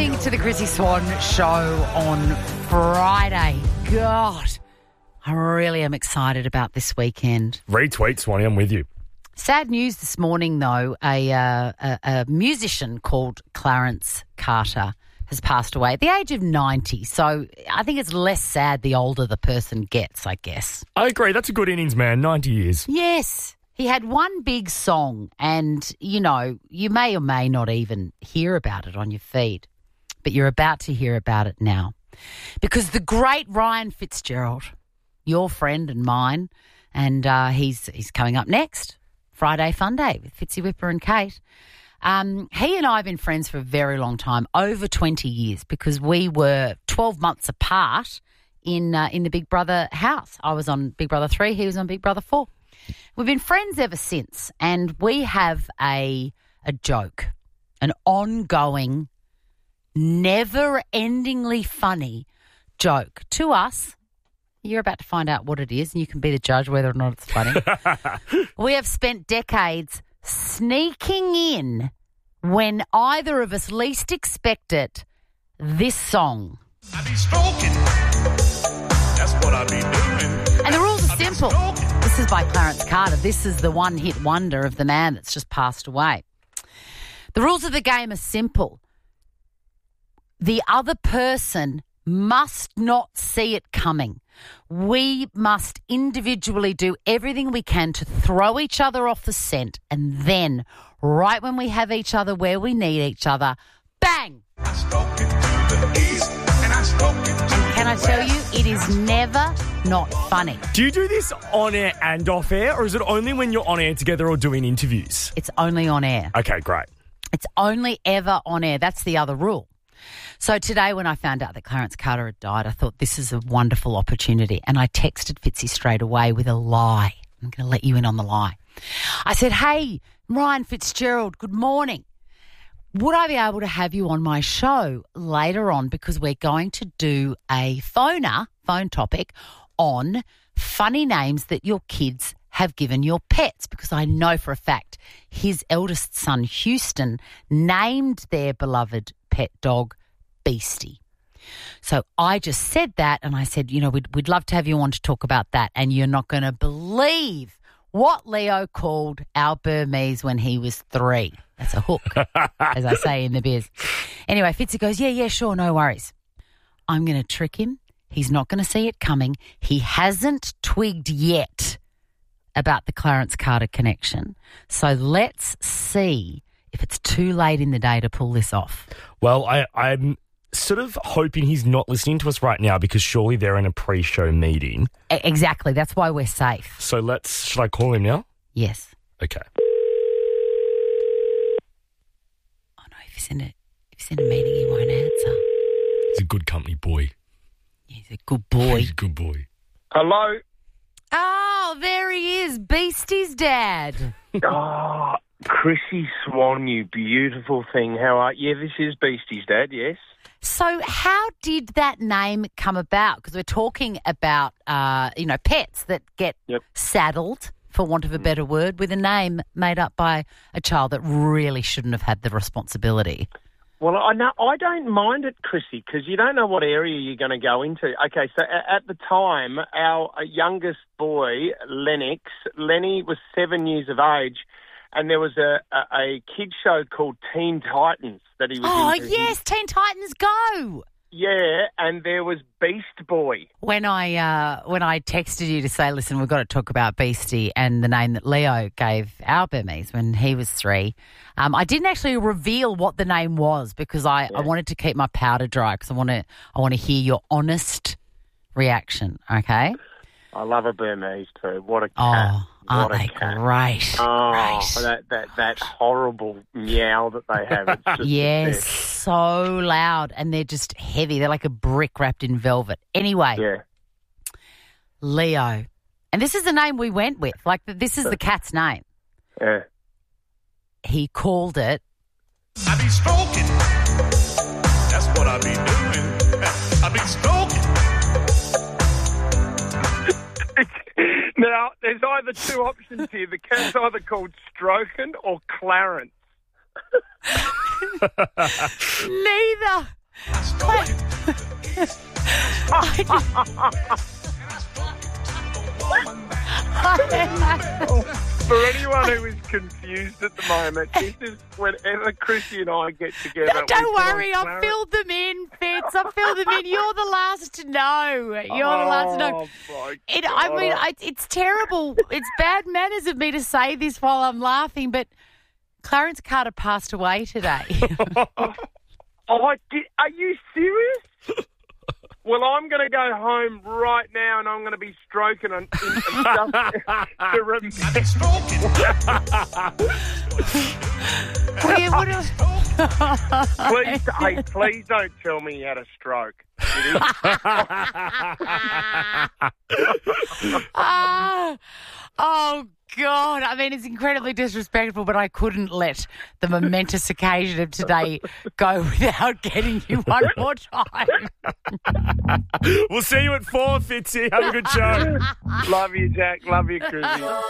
listening to the Chrissy Swan Show on Friday. God, I really am excited about this weekend. Retweet, Swanee, I'm with you. Sad news this morning, though. A musician called Clarence Carter has passed away at the age of 90. So I think it's less sad the older the person gets, I guess. I agree. That's a good innings, man. 90 years. Yes. He had one big song and, you know, you may or may not even hear about it on your feed, but you're about to hear about it now. Because the great Ryan Fitzgerald, your friend and mine, and he's coming up next, Friday Fun Day with Fitzy Whipper and Kate. He and I have been friends for a very long time, over 20 years, because we were 12 months apart in the Big Brother house. I was on Big Brother 3, he was on Big Brother 4. We've been friends ever since, and we have a joke, an ongoing, never-endingly funny joke to us. You're about to find out what it is, and you can be the judge whether or not it's funny. We have spent decades sneaking in when either of us least expect it, this song. I be stroking. That's what I be doing. And the rules are simple. This is by Clarence Carter. This is the one-hit wonder of the man that's just passed away. The rules of the game are simple. The other person must not see it coming. We must individually do everything we can to throw each other off the scent, and then, right when we have each other where we need each other, bang! I stroke it to the east and I stroke it to And can I tell you, it is never not funny. Do you do this on air and off air, or is it only when you're on air together or doing interviews? It's only on air. Okay, great. It's only ever on air. That's the other rule. So today when I found out that Clarence Carter had died, I thought this is a wonderful opportunity. And I texted Fitzy straight away with a lie. I'm going to let you in on the lie. I said, hey, Ryan Fitzgerald, good morning. Would I be able to have you on my show later on, because we're going to do a phone topic on funny names that your kids have given your pets, because I know for a fact his eldest son, Houston, named their beloved pet dog Beastie. So I just said that, and I said, you know, we'd love to have you on to talk about that, and you're not going to believe what Leo called our Burmese when he was 3. That's a hook, as I say in the biz. Anyway, Fitzy goes, yeah, sure, no worries. I'm going to trick him. He's not going to see it coming. He hasn't twigged yet about the Clarence Carter connection. So let's see if it's too late in the day to pull this off. Well, I'm sort of hoping he's not listening to us right now, because surely they're in a pre-show meeting. Exactly. That's why we're safe. So should I call him now? Yes. Okay. Oh, no, if he's in a meeting, he won't answer. He's a good company boy. He's a good boy. He's a good boy. Hello. Oh, there he is, Beastie's dad. Oh, Chrissy Swan, you beautiful thing. How are you? Yeah, this is Beastie's dad, yes. So how did that name come about? Because we're talking about, pets that get saddled, for want of a better word, with a name made up by a child that really shouldn't have had the responsibility. Well, I don't mind it, Chrissy, because you don't know what area you're going to go into. Okay, so at the time, our youngest boy, Lenny, was 7 years of age, and there was a kids show called Teen Titans that he was into. Oh, yes, Teen Titans Go! Yeah, and there was Beast Boy. When I texted you to say, listen, we've got to talk about Beastie and the name that Leo gave our Burmese when he was 3, I didn't actually reveal what the name was, because I wanted to keep my powder dry, because I want to hear your honest reaction, okay? I love a Burmese too. What a cat. Oh, aren't they cat. great? Oh, great. that horrible meow that they have. It's just yes, so loud, and they're just heavy. They're like a brick wrapped in velvet. Anyway, Leo. And this is the name we went with. Like, this is the cat's name. Yeah. He called it... I be stroking. That's what I be doing. I be stroking. Now, there's either two options here. The cat's either called Stroken or Clarence. Neither. For anyone who is confused at the moment, this is whenever Chrissy and I get together. No, don't worry, I've filled them in, Fitz. I've filled them in. You're the last to know. You're the last to know. My It's terrible. It's bad manners of me to say this while I'm laughing, but Clarence Carter passed away today. Are you serious? Well, I'm going to go home right now and I'm going to be stroking on just to remember. Please don't tell me he had a stroke. Oh, God. I mean, it's incredibly disrespectful, but I couldn't let the momentous occasion of today go without getting you one more time. We'll see you at 4, Fitzy. Have a good show. Love you, Jack. Love you, Chrissy.